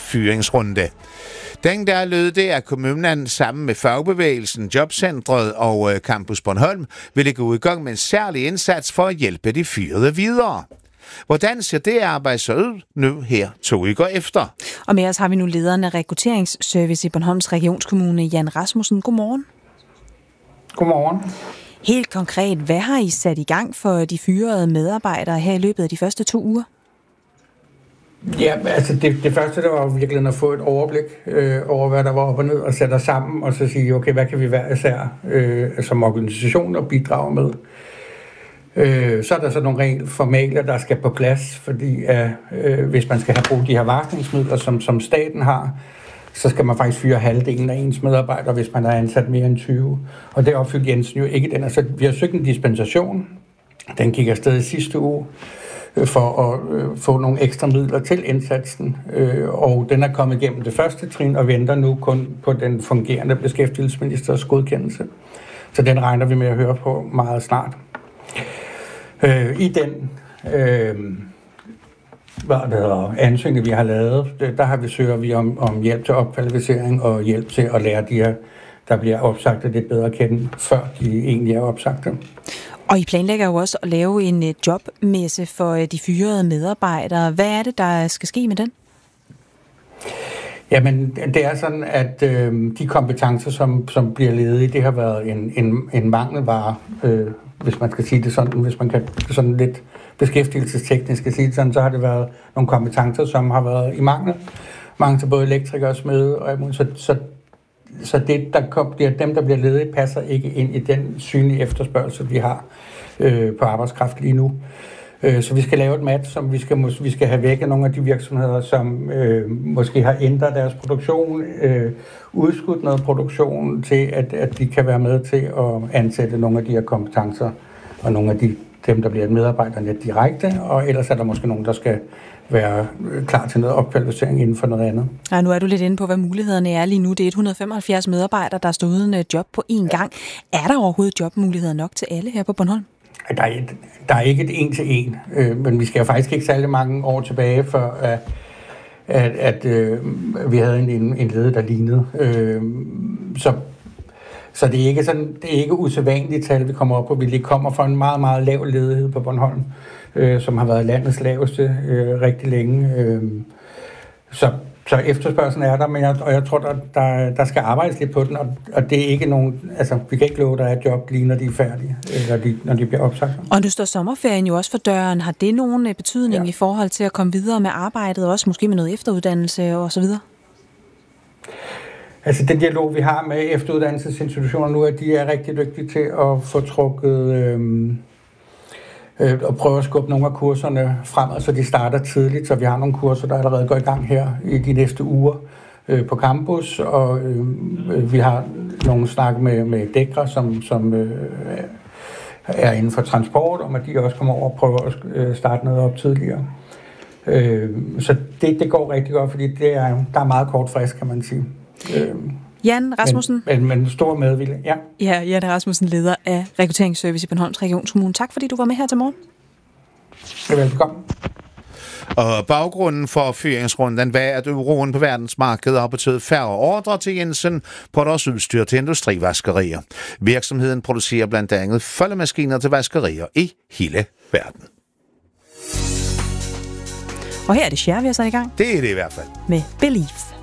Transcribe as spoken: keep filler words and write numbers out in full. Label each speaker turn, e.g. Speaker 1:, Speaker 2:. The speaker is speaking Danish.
Speaker 1: fyringsrunde. Den der lød det, at kommunen sammen med fagbevægelsen, Jobcentret og Campus Bornholm ville gå i gang med en særlig indsats for at hjælpe de fyrede videre. Hvordan ser det arbejde så ud nu her to uger efter?
Speaker 2: Og med os har vi nu lederen af rekrutteringsservice i Bornholms Regionskommune, Jan Rasmussen. Godmorgen.
Speaker 3: Godmorgen.
Speaker 2: Helt konkret, hvad har I sat i gang for de fyrede medarbejdere her i løbet af de første to uger?
Speaker 3: Ja, altså det, det første, der var virkelig at få et overblik øh, over, hvad der var op og ned, og sætte os sammen, og så sige, okay, hvad kan vi hver især øh, som organisation og bidrage med? Øh, så er der så nogle rent formale, der skal på plads, fordi øh, hvis man skal have brugt de her varslingsmidler, som, som staten har, så skal man faktisk fyre halvdelen af ens medarbejdere, hvis man har ansat mere end tyve. Og det opfyldte Jensen jo ikke den. Altså, vi har søgt en dispensation. Den gik afsted i sidste uge for at øh, få nogle ekstra midler til indsatsen. Øh, og den er kommet igennem det første trin og venter nu kun på den fungerende beskæftigelsesministers godkendelse. Så den regner vi med at høre på meget snart. Øh, I den øh, hvad det hedder, ansøgning, vi har lavet, der har vi søger vi om, om hjælp til opkvalificering og hjælp til at lære de her, der bliver opsagt, lidt bedre at kende, før de egentlig er opsagte.
Speaker 2: Og I planlægger jo også at lave en jobmesse for de fyrede medarbejdere. Hvad er det, der skal ske med den?
Speaker 3: Jamen, det er sådan, at øh, de kompetencer, som, som bliver ledige, det har været en, en, en mangelvare, øh, hvis man skal sige det sådan, hvis man kan sådan lidt beskæftigelsesteknisk skal sige det sådan, så har det været nogle kompetencer, som har været i mangel. Mange til både elektrikere og smede, og så, så, så det, der kom, det er dem, der bliver ledige, passer ikke ind i den synlige efterspørgsel, vi har øh, på arbejdskraft lige nu. Øh, så vi skal lave et match, som vi skal, vi skal have væk af nogle af de virksomheder, som øh, måske har ændret deres produktion, øh, udskudt noget produktion til, at, at de kan være med til at ansætte nogle af de her kompetencer, og nogle af de, dem, der bliver medarbejderne direkte, og ellers er der måske nogen, der skal være klar til noget opkvalificering inden for noget andet.
Speaker 2: Ja, nu er du lidt inde på, hvad mulighederne er lige nu. Det er et hundrede og femoghalvfjerds medarbejdere, der står uden job på én gang. Er der overhovedet jobmuligheder nok til alle her på Bornholm?
Speaker 3: Der er, der er ikke et en til en, øh, men vi skal jo faktisk ikke særlig mange år tilbage, før at, at, at øh, vi havde en, en, en leder, der lignede. Øh, så så det, er ikke sådan, det er ikke usædvanligt tal, vi kommer op på. Vi kommer fra en meget, meget lav ledighed på Bornholm, øh, som har været landets laveste øh, rigtig længe. Øh, så Så efterspørgselen er der, men jeg, og jeg tror, der, der, der skal arbejdes lidt på den, og, og det er ikke nogen, altså vi kan ikke love, der er et job lige når de er færdige, eller de, når de bliver opsagt.
Speaker 2: Og nu står sommerferien jo også for døren. Har det nogen betydning ja. i forhold til at komme videre med arbejdet, og også måske med noget efteruddannelse og så videre?
Speaker 3: Altså den dialog, vi har med efteruddannelsesinstitutioner nu, at de er rigtig dygtige til at få trukket øhm, øh, og prøve at skubbe nogle af kurserne fremad, så de starter tidligt, så vi har nogle kurser, der allerede går i gang her i de næste uger øh, på campus, og øh, vi har nogle snak med, med Dekra, som, som øh, er inden for transport, om at de også kommer over og prøver at starte noget op tidligere. Øh, så det, det går rigtig godt, fordi det er, der er meget kort frisk, kan man sige. Øh,
Speaker 2: Jan Rasmussen.
Speaker 3: Men, men, men stor medvilje, ja.
Speaker 2: Ja, Jan Rasmussen, leder af rekrutteringsservice i Bornholms Regionskommune. Tak fordi du var med her til morgen.
Speaker 3: Velkommen.
Speaker 1: Og baggrunden for fyringsrunden var, at uroen på verdensmarkedet har betydet færre ordre til Jensen på deres udstyr til industrivaskerier. Virksomheden producerer blandt andet foldemaskiner til vaskerier i hele verden.
Speaker 2: Og her er det Cher, vi har sat i gang.
Speaker 1: Det er det i hvert fald.
Speaker 2: Med Believe.